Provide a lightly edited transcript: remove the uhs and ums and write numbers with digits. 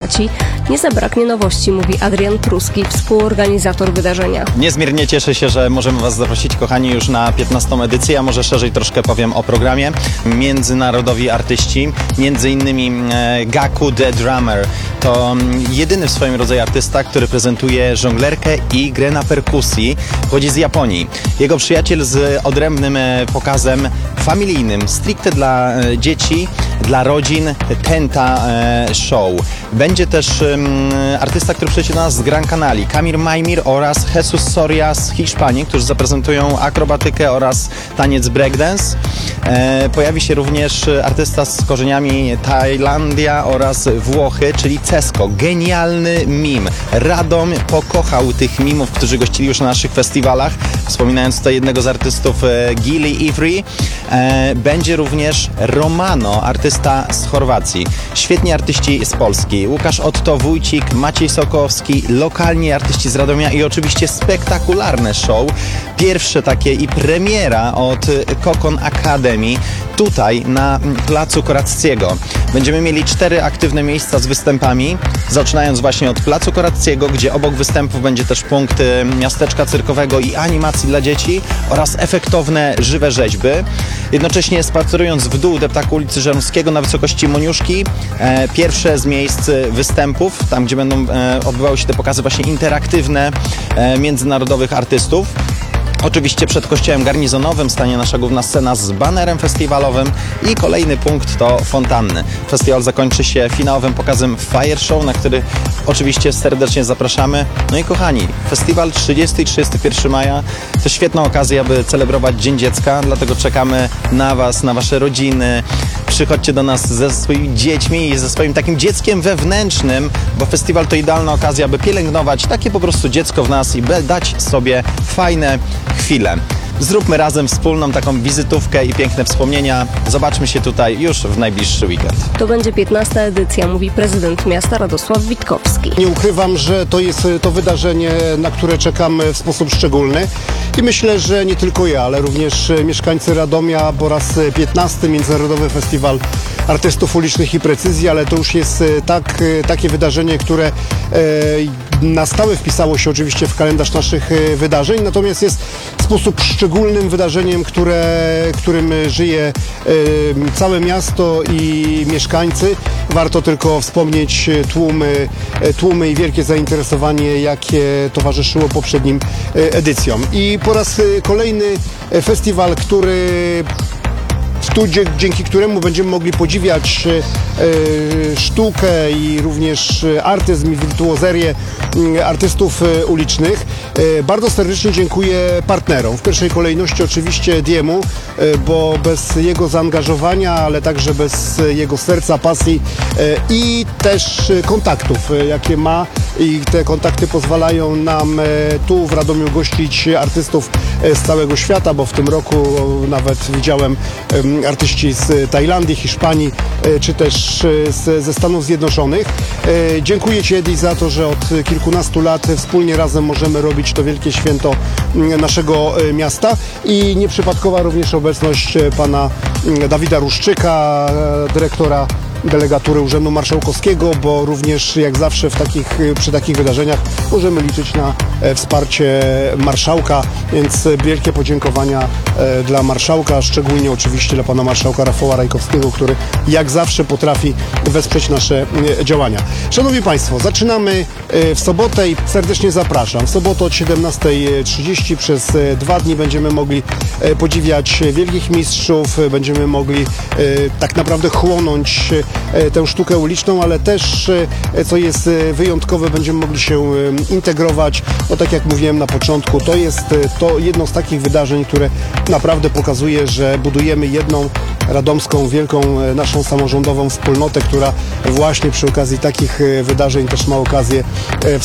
otwarci. Nie zabraknie nowości, mówi Adrian Pruski, współorganizator wydarzenia. Niezmiernie cieszę się, że możemy Was zaprosić, kochani, już na 15. edycję, a może szerzej troszkę powiem o programie. Międzynarodowi artyści, między innymi Gaku the Drummer. To jedyny w swoim rodzaju artysta, który prezentuje żonglerkę i grę na perkusji. Pochodzi z Japonii. Jego przyjaciel z odrębnym pokazem familijnym, stricte dla dzieci, dla rodzin, Tenta Show. Będzie też artysta, który przyjdzie do nas z Gran Canaria, Kamil Majmir oraz Jesus Soria z Hiszpanii, którzy zaprezentują akrobatykę oraz taniec breakdance. Pojawi się również artysta z korzeniami Tajlandia oraz Włochy, czyli Cesko. Genialny mim. Radom pokochał tych mimów, którzy gościli już na naszych festiwalach. Wspominając tutaj jednego z artystów, Gili Ivry. Będzie również Romano, artysta z Chorwacji. Świetni artyści z Polski. Łukasz Otto Wójcik, Maciej Sokołowski, lokalni artyści z Radomia i oczywiście spektakularne show. Pierwsze takie i premiera od Kokon Academy tutaj na Placu Korackiego. Będziemy mieli 4 aktywne miejsca z występami, zaczynając właśnie od Placu Korackiego, gdzie obok występów będzie też punkt miasteczka cyrkowego i animacji dla dzieci oraz efektowne, żywe rzeźby. Jednocześnie spacerując w dół deptaku ulicy Żeromskiego na wysokości Moniuszki, pierwsze z miejsc występów, tam gdzie będą odbywały się te pokazy właśnie interaktywne międzynarodowych artystów. Oczywiście przed kościołem garnizonowym stanie nasza główna scena z banerem festiwalowym i kolejny punkt to fontanny. Festiwal zakończy się finałowym pokazem Fire Show, na który oczywiście serdecznie zapraszamy. No i kochani, festiwal 30 i 31 maja to świetna okazja, aby celebrować Dzień Dziecka, dlatego czekamy na Was, na Wasze rodziny. Przychodźcie do nas ze swoimi dziećmi i ze swoim takim dzieckiem wewnętrznym, bo festiwal to idealna okazja, aby pielęgnować takie po prostu dziecko w nas i dać sobie fajne chwile. Zróbmy razem wspólną taką wizytówkę i piękne wspomnienia. Zobaczmy się tutaj już w najbliższy weekend. To będzie 15. edycja, mówi prezydent miasta Radosław Witkowski. Nie ukrywam, że to jest to wydarzenie, na które czekamy w sposób szczególny i myślę, że nie tylko ja, ale również mieszkańcy Radomia po raz 15. Międzynarodowy Festiwal Artystów Ulicznych i Precyzji, ale to już jest takie wydarzenie, które na stałe wpisało się oczywiście w kalendarz naszych wydarzeń, natomiast jest w sposób szczególnym wydarzeniem, którym żyje całe miasto i mieszkańcy. Warto tylko wspomnieć tłumy i wielkie zainteresowanie, jakie towarzyszyło poprzednim edycjom. I po raz kolejny festiwal, dzięki któremu będziemy mogli podziwiać sztukę i również artyzm i wirtuozerię artystów ulicznych. Bardzo serdecznie dziękuję partnerom. W pierwszej kolejności oczywiście Diemu, bo bez jego zaangażowania, ale także bez jego serca, pasji i też kontaktów, jakie ma, i te kontakty pozwalają nam tu w Radomiu gościć artystów z całego świata, bo w tym roku nawet widziałem artyści z Tajlandii, Hiszpanii, czy też ze Stanów Zjednoczonych. Dziękuję Ci, Edi, za to, że od kilkunastu lat wspólnie razem możemy robić to wielkie święto naszego miasta i nieprzypadkowa również obecność pana Dawida Ruszczyka, dyrektora delegatury Urzędu Marszałkowskiego, bo również jak zawsze przy takich wydarzeniach możemy liczyć na wsparcie marszałka, więc wielkie podziękowania dla marszałka, szczególnie oczywiście dla pana marszałka Rafała Rajkowskiego, który jak zawsze potrafi wesprzeć nasze działania. Szanowni Państwo, zaczynamy w sobotę i serdecznie zapraszam. W sobotę od 17:30 przez 2 dni będziemy mogli podziwiać wielkich mistrzów, będziemy mogli tak naprawdę chłonąć tę sztukę uliczną, ale też, co jest wyjątkowe, będziemy mogli się integrować. No tak jak mówiłem na początku, to jest to jedno z takich wydarzeń, które naprawdę pokazuje, że budujemy jedną radomską, wielką naszą samorządową wspólnotę, która właśnie przy okazji takich wydarzeń też ma okazję